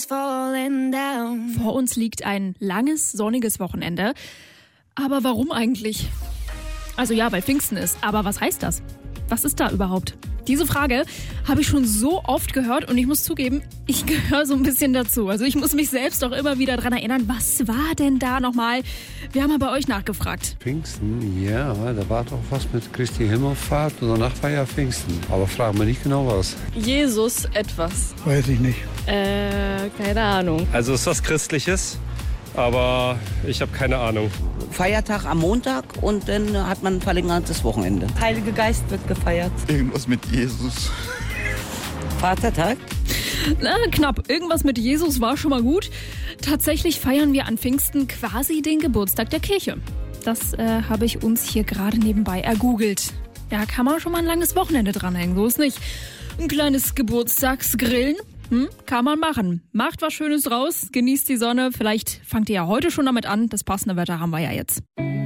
Vor uns liegt ein langes, sonniges Wochenende. Aber warum eigentlich? Also ja, weil Pfingsten ist. Aber was heißt das? Was ist da überhaupt? Diese Frage habe ich schon so oft gehört und ich muss zugeben, ich gehöre so ein bisschen dazu. Also ich muss mich selbst auch immer wieder daran erinnern, was war denn da nochmal? Wir haben mal bei euch nachgefragt. Pfingsten, ja, da war doch was mit Christi Himmelfahrt und danach war ja Pfingsten. Aber fragen wir nicht genau was. Jesus etwas. Weiß ich nicht. Keine Ahnung. Also ist was Christliches, aber ich habe keine Ahnung. Feiertag am Montag und dann hat man ein verlängertes Wochenende. Heilige Geist wird gefeiert. Irgendwas mit Jesus. Vatertag? Na, knapp. Irgendwas mit Jesus war schon mal gut. Tatsächlich feiern wir an Pfingsten quasi den Geburtstag der Kirche. Das habe ich uns hier gerade nebenbei ergoogelt. Da kann man schon mal ein langes Wochenende dranhängen, so ist nicht. Ein kleines Geburtstagsgrillen. Kann man machen. Macht was Schönes draus, genießt die Sonne. Vielleicht fangt ihr ja heute schon damit an. Das passende Wetter haben wir ja jetzt.